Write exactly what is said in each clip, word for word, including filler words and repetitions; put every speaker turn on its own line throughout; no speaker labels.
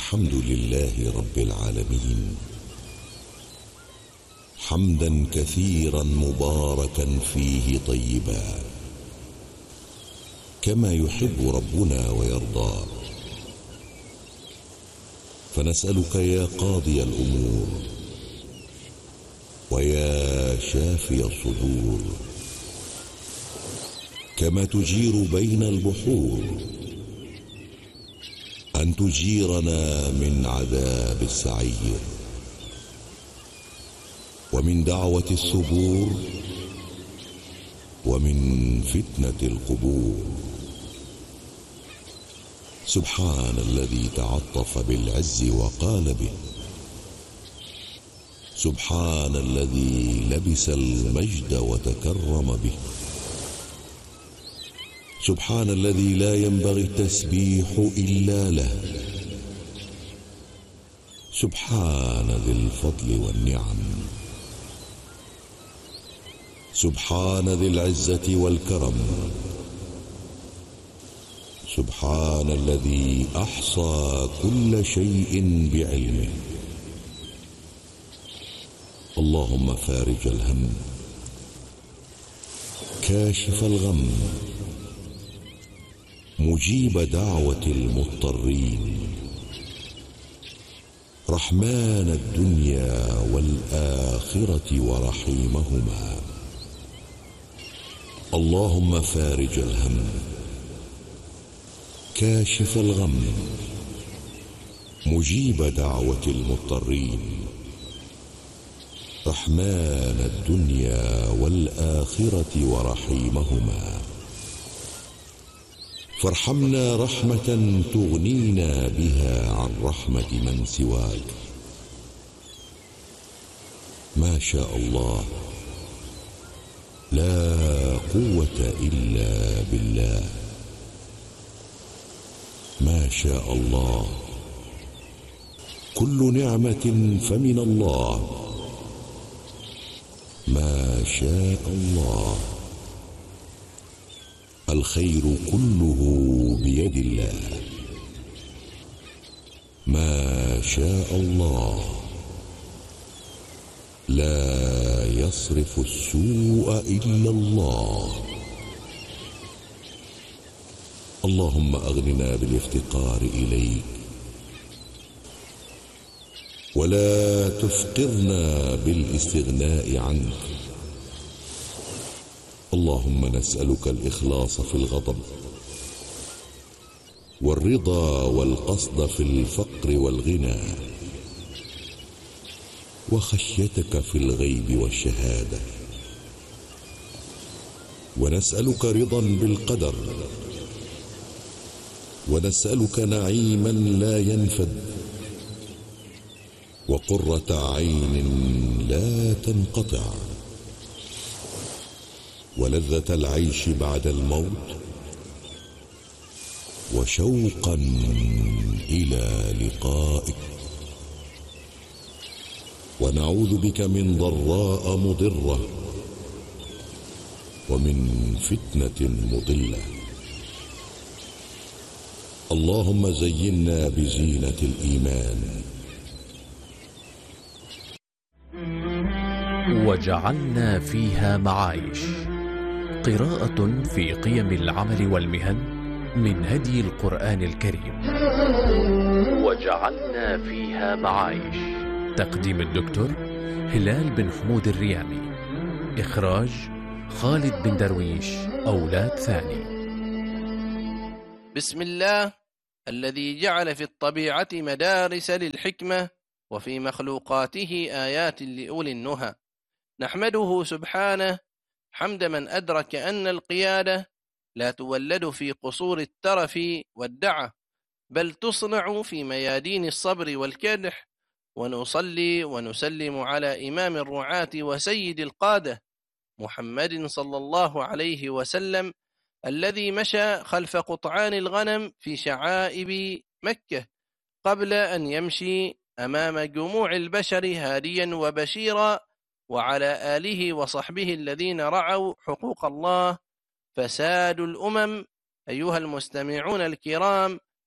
الحمد لله رب العالمين، حمدا كثيرا مباركا فيه طيبا، كما يحب ربنا ويرضى. فنسألك يا قاضي الأمور ويا شافي الصدور، كما تجير بين البحور، أن تجيرنا من عذاب السعير، ومن دعوة الثبور، ومن فتنة القبور. سبحان الذي تعطف بالعز وقال به، سبحان الذي لبس المجد وتكرم به، سبحان الذي لا ينبغي التسبيح إلا له، سبحان ذي الفضل والنعم، سبحان ذي العزة والكرم، سبحان الذي أحصى كل شيء بعلمه. اللهم فارج الهم، كاشف الغم، مجيب دعوة المضطرين، رحمن الدنيا والآخرة ورحيمهما. اللهم فارج الهم، كاشف الغم، مجيب دعوة المضطرين، رحمن الدنيا والآخرة ورحيمهما. فارحمنا رحمة تغنينا بها عن رحمة من سواك. ما شاء الله، لا قوة إلا بالله. ما شاء الله، كل نعمة فمن الله. ما شاء الله، الخير كله بيد الله. ما شاء الله، لا يصرف السوء إلا الله. اللهم أغننا بالافتقار إليك، ولا تفقرنا بالاستغناء عنك. اللهم نسألك الإخلاص في الغضب، والرضا والقصد في الفقر والغنى، وخشيتك في الغيب والشهادة. ونسألك رضا بالقدر، ونسألك نعيما لا ينفد، وقرة عين لا تنقطع، ولذة العيش بعد الموت، وشوقا إلى لقائك. ونعوذ بك من ضراء مضرة، ومن فتنة مضلة. اللهم زينا بزينة الإيمان،
وجعلنا فيها معايش. قراءة في قيم العمل والمهن من هدي القرآن الكريم. وجعلنا فيها معايش. تقديم الدكتور هلال بن حمود الريامي. إخراج خالد بن درويش أولاد ثاني.
بسم الله الذي جعل في الطبيعة مدارس للحكمة، وفي مخلوقاته آيات لأولي النهى. نحمده سبحانه حمد من أدرك أن القيادة لا تولد في قصور الترف والدعة، بل تصنع في ميادين الصبر والكدح. ونصلي ونسلم على إمام الرعاة وسيد القادة محمد صلى الله عليه وسلم، الذي مشى خلف قطعان الغنم في شعائب مكة قبل أن يمشي أمام جموع البشر هاديا وبشيرا، وعلى آله وصحبه الذين رعوا حقوق الله فساد الأمم. أيها المستمعون الكرام،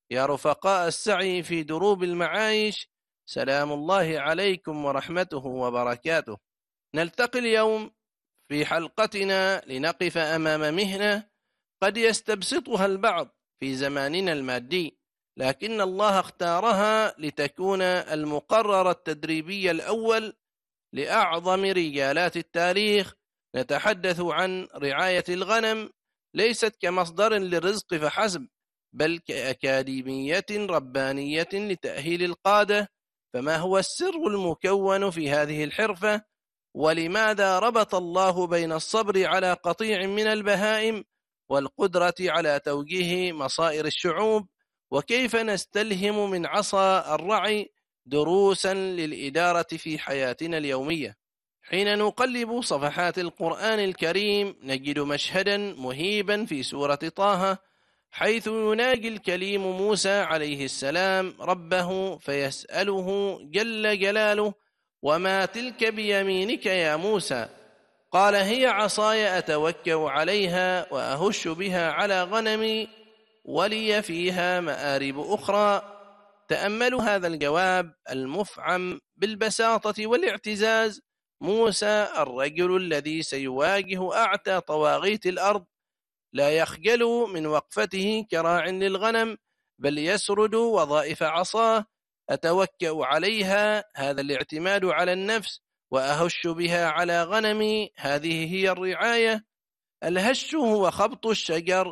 يا رفقاء السعي في دروب المعايش، سلام الله عليكم ورحمته وبركاته. نلتقي اليوم في حلقتنا لنقف أمام مهنة قد يستبسطها البعض في زماننا المادي، لكن الله اختارها لتكون المقرر التدريبي الأول لأعظم رجالات التاريخ. نتحدث عن رعاية الغنم، ليست كمصدر للرزق فحسب، بل كأكاديمية ربانية لتأهيل القادة. فما هو السر المكون في هذه الحرفة؟ ولماذا ربط الله بين الصبر على قطيع من البهائم والقدرة على توجيه مصائر الشعوب؟ وكيف نستلهم من عصا الرعي دروسا للإدارة في حياتنا اليومية؟ حين نقلب صفحات القرآن الكريم نجد مشهدا مهيبا في سورة طه، حيث يناجي الكليم موسى عليه السلام ربه فيسأله جل جلاله: وما تلك بيمينك يا موسى؟ قال: هي عصاي أتوكأ عليها وأهش بها على غنمي ولي فيها مآرب أخرى. تأملوا هذا الجواب المفعم بالبساطة والاعتزاز. موسى الرجل الذي سيواجه أعتى طواغيت الأرض لا يخجل من وقفته كراع للغنم، بل يسرد وظائف عصاه. أتوكأ عليها، هذا الاعتماد على النفس، وأهش بها على غنمي، هذه هي الرعاية. الهش هو خبط الشجر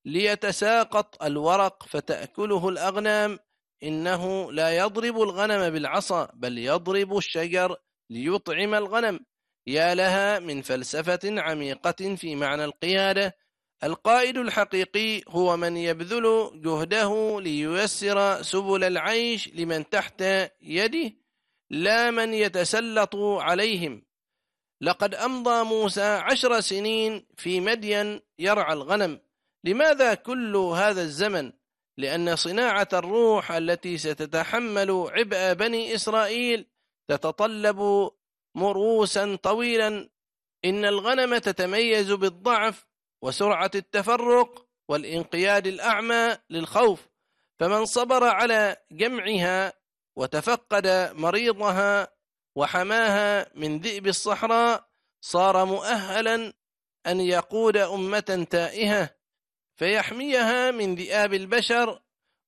ليتساقط الورق فتأكله الأغنام. إنه لا يضرب الغنم بالعصا، بل يضرب الشجر ليطعم الغنم. يا لها من فلسفة عميقة في معنى القيادة. القائد الحقيقي هو من يبذل جهده لييسر سبل العيش لمن تحت يده، لا من يتسلط عليهم. لقد أمضى موسى عشر سنين في مدين يرعى الغنم. لماذا كل هذا الزمن؟ لأن صناعة الروح التي ستتحمل عبء بني إسرائيل تتطلب مروسا طويلا. إن الغنم تتميز بالضعف وسرعة التفرق والانقياد الأعمى للخوف، فمن صبر على جمعها وتفقد مريضها وحماها من ذئب الصحراء صار مؤهلا أن يقود أمة تائهة فيحميها من ذئاب البشر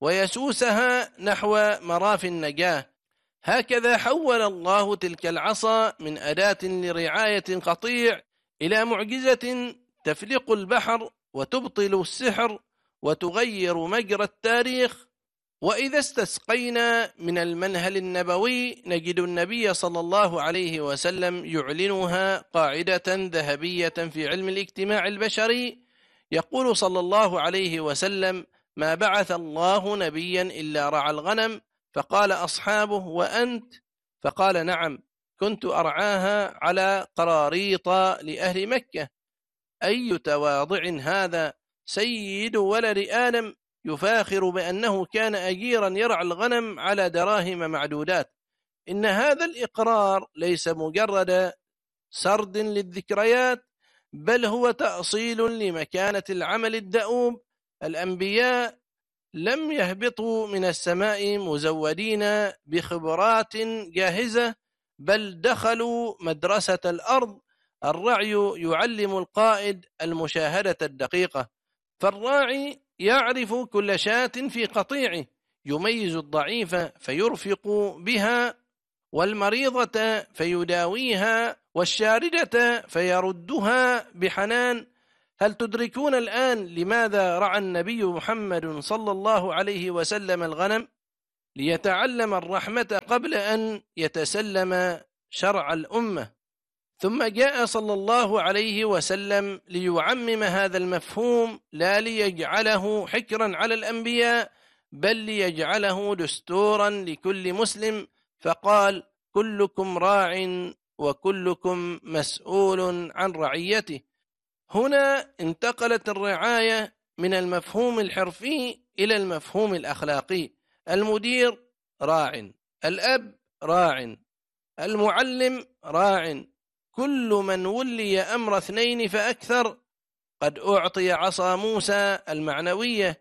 ويسوسها نحو مراف النجاة. هكذا حول الله تلك العصا من أداة لرعاية قطيع إلى معجزة تفلق البحر وتبطل السحر وتغير مجرى التاريخ. وإذا استسقينا من المنهل النبوي نجد النبي صلى الله عليه وسلم يعلنها قاعدة ذهبية في علم الاجتماع البشري. يقول صلى الله عليه وسلم: ما بعث الله نبيا إلا رعى الغنم. فقال أصحابه: وأنت؟ فقال: نعم، كنت أرعاها على قراريط لأهل مكة. أي تواضع هذا! سيد ولد آدم يفاخر بأنه كان أجيرا يرعى الغنم على دراهم معدودات. إن هذا الإقرار ليس مجرد سرد للذكريات، بل هو تأصيل لمكانة العمل الدؤوب. الأنبياء لم يهبطوا من السماء مزودين بخبرات جاهزة، بل دخلوا مدرسة الأرض. الرعي يعلم القائد المشاهدة الدقيقة، فالراعي يعرف كل شاة في قطيعه، يميز الضعيف فيرفق بها، والمريضة فيداويها، والشاردة فيردها بحنان. هل تدركون الآن لماذا رعى النبي محمد صلى الله عليه وسلم الغنم؟ ليتعلم الرحمة قبل أن يتسلم شرع الأمة. ثم جاء صلى الله عليه وسلم ليعمم هذا المفهوم، لا ليجعله حكرا على الأنبياء، بل ليجعله دستورا لكل مسلم. فقال: كلكم راع وكلكم مسؤول عن رعيته. هنا انتقلت الرعاية من المفهوم الحرفي إلى المفهوم الأخلاقي. المدير راع، الأب راع، المعلم راع، كل من ولي أمر اثنين فأكثر. قد أعطي عصا موسى المعنوية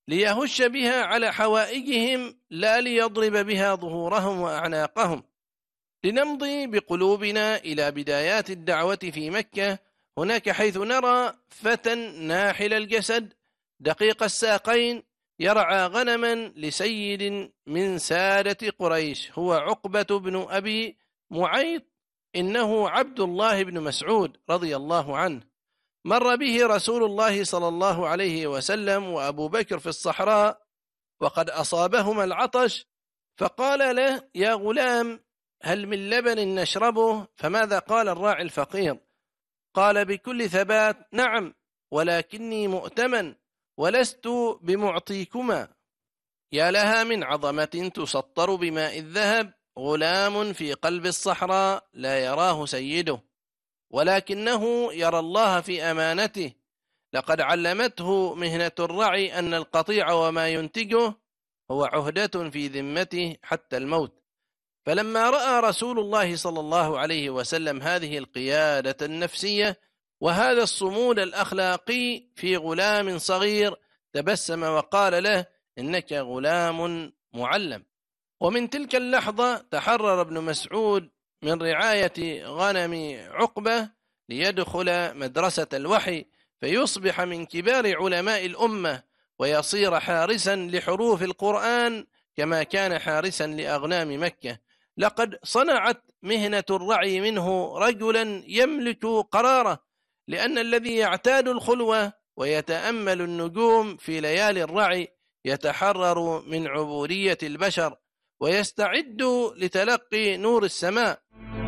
ليهش بها على حوائجهم لا ليضرب بها ظهورهم وأعناقهم. لنمضي بقلوبنا إلى بدايات الدعوة في مكة، هناك حيث نرى فتى ناحل الجسد دقيق الساقين يرعى غنما لسيد من سادة قريش، هو عقبة بن أبي معيط، إنه عبد الله بن مسعود رضي الله عنه. مر به رسول الله صلى الله عليه وسلم وأبو بكر في الصحراء وقد أصابهما العطش، فقال له: يا غلام، هل من لبن نشربه؟ فماذا قال الراعي الفقير؟ قال بكل ثبات: نعم، ولكني مؤتمن ولست بمعطيكما. يا لها من عظمة تسطر بماء الذهب، غلام في قلب الصحراء لا يراه سيده، ولكنه يرى الله في أمانته. لقد علمته مهنة الرعي أن القطيع وما ينتجه هو عهدة في ذمته حتى الموت. فلما رأى رسول الله صلى الله عليه وسلم هذه القيادة النفسية وهذا الصمود الأخلاقي في غلام صغير، تبسم وقال له: إنك غلام معلم. ومن تلك اللحظة تحرر ابن مسعود من رعاية غنم عقبة ليدخل مدرسة الوحي، فيصبح من كبار علماء الأمة ويصير حارسا لحروف القرآن كما كان حارسا لأغنام مكة. لقد صنعت مهنة الرعي منه رجلا يملك قراره، لأن الذي يعتاد الخلوة ويتأمل النجوم في ليالي الرعي يتحرر من عبودية البشر ويستعد لتلقي نور السماء.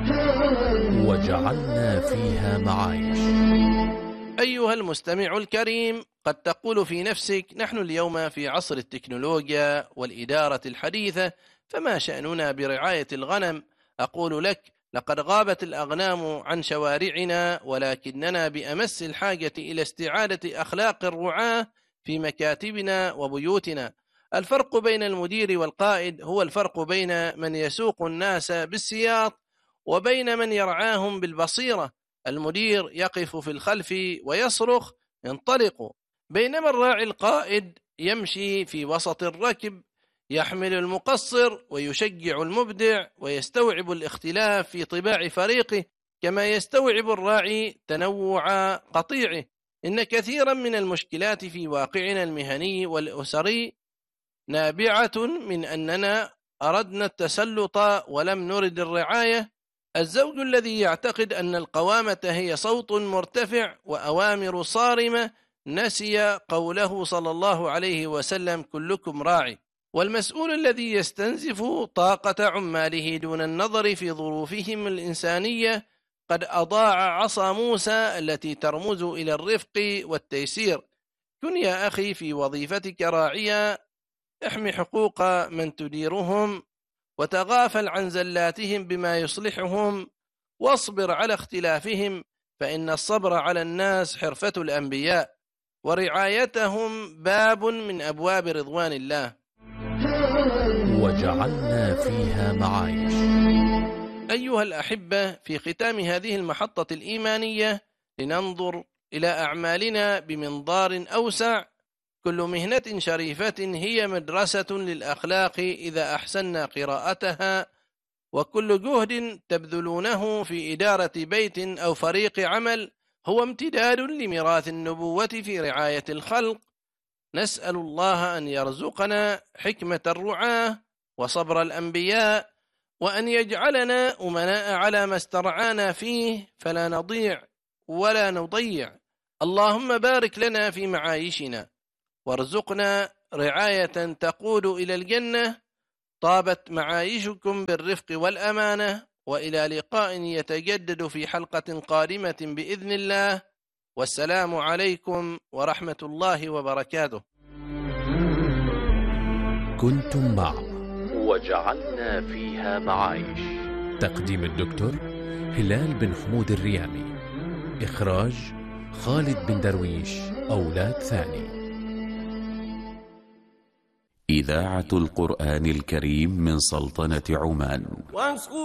وجعلنا فيها معايش.
أيها المستمع الكريم، قد تقول في نفسك: نحن اليوم في عصر التكنولوجيا والإدارة الحديثة، فما شأننا برعاية الغنم؟ أقول لك: لقد غابت الأغنام عن شوارعنا، ولكننا بأمس الحاجة إلى استعادة أخلاق الرعاة في مكاتبنا وبيوتنا. الفرق بين المدير والقائد هو الفرق بين من يسوق الناس بالسياط وبين من يرعاهم بالبصيرة. المدير يقف في الخلف ويصرخ: انطلقوا، بينما الراعي القائد يمشي في وسط الركب، يحمل المقصر ويشجع المبدع، ويستوعب الاختلاف في طباع فريقه كما يستوعب الراعي تنوع قطيعه. إن كثيرا من المشكلات في واقعنا المهني والأسري نابعة من أننا أردنا التسلط ولم نرد الرعاية. الزوج الذي يعتقد أن القوامة هي صوت مرتفع وأوامر صارمة نسي قوله صلى الله عليه وسلم: كلكم راعي. والمسؤول الذي يستنزف طاقة عماله دون النظر في ظروفهم الإنسانية قد أضاع عصا موسى التي ترمز إلى الرفق والتيسير. كن يا أخي في وظيفتك راعيا، احمي حقوق من تديرهم وتغافل عن زلاتهم بما يصلحهم، واصبر على اختلافهم، فإن الصبر على الناس حرفة الأنبياء، ورعايتهم باب من أبواب رضوان الله.
وجعلنا فيها معايش.
أيها الأحبة، في ختام هذه المحطة الإيمانية لننظر إلى أعمالنا بمنظار أوسع. كل مهنة شريفة هي مدرسة للأخلاق إذا أحسننا قراءتها، وكل جهد تبذلونه في إدارة بيت أو فريق عمل هو امتداد لميراث النبوة في رعاية الخلق. نسأل الله أن يرزقنا حكمة الرعاة وصبر الأنبياء، وأن يجعلنا أمناء على ما استرعانا فيه فلا نضيع ولا نضيع. اللهم بارك لنا في معايشنا، وارزقنا رعاية تقود إلى الجنة. طابت معايشكم بالرفق والأمانة، وإلى لقاء يتجدد في حلقة قادمة بإذن الله، والسلام عليكم ورحمة الله وبركاته.
كنتم مع وجعلنا فيها معايش، تقديم الدكتور هلال بن حمود الريامي، إخراج خالد بن درويش، أولاد ثاني.
إذاعة القرآن الكريم من سلطنة عمان.